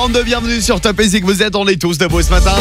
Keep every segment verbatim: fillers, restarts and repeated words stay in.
quarante-deux, bienvenue sur Top Music, vous êtes, on est tous debout ce matin.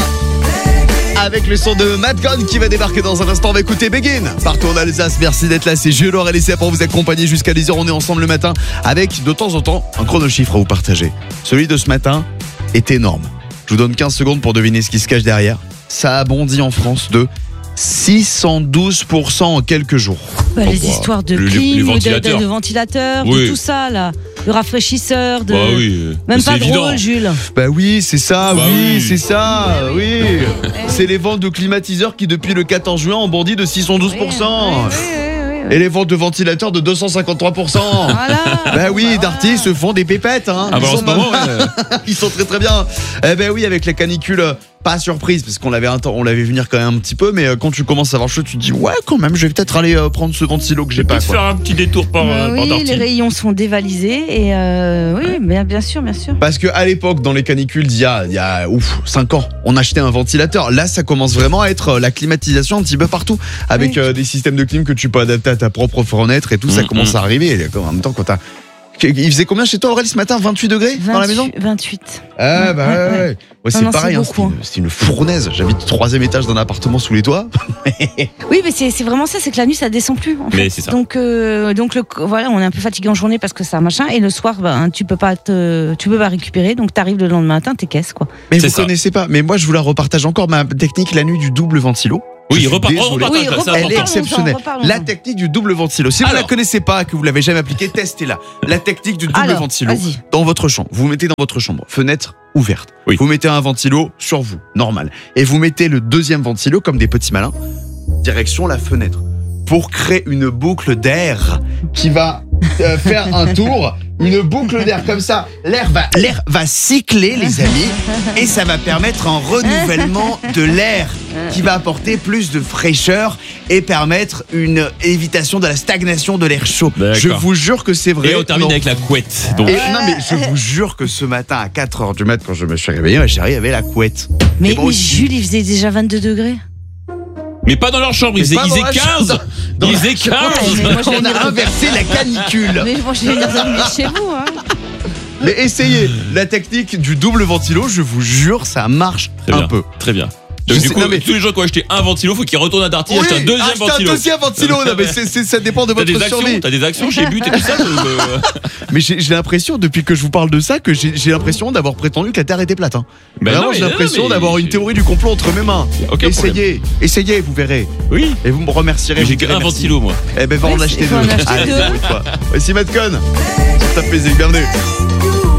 Avec le son de Madcon qui va débarquer dans un instant, on va écouter Begin. Partout en Alsace, merci d'être là, c'est Jules et Laissé pour vous accompagner jusqu'à dix heures, on est ensemble le matin avec de temps en temps un chronochiffre à vous partager. Celui de ce matin est énorme. Je vous donne quinze secondes pour deviner ce qui se cache derrière. Ça a bondi en France de six cent douze pour cent en quelques jours. Bah, les Pourquoi histoires de Les- les clim, de, de, ventilateurs. de ventilateurs, Oui. de tout ça là, de rafraîchisseurs, de... Bah oui, même c'est pas évident. drôle, Jules. Bah oui, c'est ça, Bah oui, oui. c'est ça, oui. C'est les ventes de climatiseurs qui depuis le quatorze juin ont bondi de six cent douze pour cent. Oui, oui, oui, oui, oui. Et les ventes de ventilateurs de deux cent cinquante-trois pour cent. Voilà. Bah oui, Bah, Darty voilà. se font des pépettes, hein. Ah bah Ils en sont ce moment, mal- ouais. Ils sont très très bien. Eh ben oui, avec la canicule, euh, pas surprise parce qu'on l'avait un temps- on l'avait vu venir quand même un petit peu, mais euh, quand tu commences à avoir chaud, tu te dis ouais quand même, je vais peut-être aller euh, prendre ce ventilo que j'ai pas. Peut-être Quoi. faire un petit détour par, Bah euh, par oui, Darty. les rayons sont dévalisés et euh, oui, bien, bien sûr, bien sûr. Parce que à l'époque, dans les canicules d'il y a, il y a ouf, cinq ans, on achetait un ventilateur. Là, ça commence vraiment à être euh, la climatisation un petit peu partout, avec Oui. euh, des systèmes de clim que tu peux adapter à ta propre fenêtre et tout. Ça Mm, commence mm. à arriver. Et en même temps, quand t'as il faisait combien chez toi, Aurélie, ce matin? vingt-huit degrés dans la maison? vingt-huit. Ah bah ouais, Ouais, ouais. ouais. Ouais, c'est Non, non, pareil, c'est hein, beaucoup, c'était une, hein. c'était une fournaise. J'habite au troisième étage d'un appartement sous les toits. Oui, mais c'est c'est vraiment ça, c'est que la nuit ça descend plus. En fait. Mais c'est ça. Donc, euh, donc le, voilà, on est un peu fatigué en journée parce que ça machin, et le soir, ben, tu peux pas te, tu peux pas récupérer, donc t'arrives le lendemain matin, t'es caisse quoi. Mais C'est vous ça. connaissez pas. Mais moi, je vous la repartage encore, ma technique, la nuit du double ventilo. Oui, Je suis repart- désolé. repartage, Oui, ça, c'est repart- Elle est important. Reparlons-en, exceptionnelle. reparlons-en. La technique du double ventilo. Si vous Alors. la connaissez pas, que vous l'avez jamais appliquée, testez-la. La technique du double Alors, ventilo vas-y. dans votre chambre. Vous mettez dans votre chambre, fenêtre ouverte. Oui. Vous mettez un ventilo sur vous, normal. Et vous mettez le deuxième ventilo comme des petits malins, direction la fenêtre, pour créer une boucle d'air qui va euh, faire un tour. Une boucle d'air comme ça, l'air va, l'air va cycler, les amis, et ça va permettre un renouvellement de l'air qui va apporter plus de fraîcheur et permettre une évitation de la stagnation de l'air chaud. D'accord. Je vous jure que c'est vrai. Et on termine Non. avec la couette. Donc, Et non mais je vous jure que ce matin à quatre heures du mat, quand je me suis réveillé, ma chérie avait la couette. Mais, Et moi mais aussi. Jules, il faisait déjà vingt-deux degrés. mais pas dans leur chambre, ils Mais faisaient, pas ils dans faisaient la chambre, quinze. dans Ils la faisaient chambre. Ouais, mais quinze. moi, je vais On venir- a inversé la canicule. Mais moi, je vais venir dormir chez vous. Hein. Mais essayez la technique du double ventilo, je vous jure, ça marche Très un bien. peu. Très bien. Je Donc, du sais- coup, non, mais- tous les gens qui ont acheté un ventilo, faut qu'ils retournent à Darty et Oui, acheter un deuxième achetez ventilo. un deuxième ventilo. Non, mais c'est- c'est- ça dépend de T'as des votre actions, survie. t'as des actions chez But et tout ça. donc, euh, Mais j'ai j'ai l'impression, depuis que je vous parle de ça, que j'ai j'ai l'impression d'avoir prétendu que la Terre était plate. Hein. Ben Vraiment, non, mais- j'ai non, l'impression mais d'avoir une j'ai- théorie du complot entre mes mains. Aucun essayez, essayez, vous verrez. Oui. Et vous me remercierez. Mais j'ai vous direz qu'un merci. ventilo, moi. Eh ben, va Oui, en c'est- acheter il faut deux. en acheter Allez, deux. pour une fois. Voici Madcon. Sur Top Music, bienvenue.